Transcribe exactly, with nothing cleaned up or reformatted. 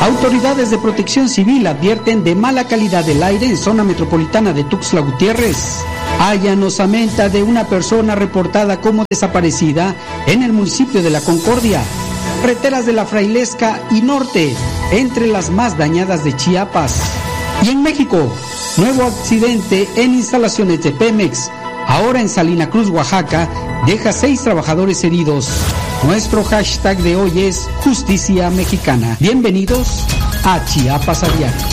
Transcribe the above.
Autoridades de Protección Civil advierten de mala calidad del aire en zona metropolitana de Tuxtla Gutiérrez. Hallan osamenta de una persona reportada como desaparecida en el municipio de La Concordia. Carreteras de La Frailesca y Norte, entre las más dañadas de Chiapas. Y en México, nuevo accidente en instalaciones de Pemex. Ahora en Salina Cruz, Oaxaca, deja seis trabajadores heridos. Nuestro hashtag de hoy es Justicia Mexicana. Bienvenidos a Chiapas a Diario.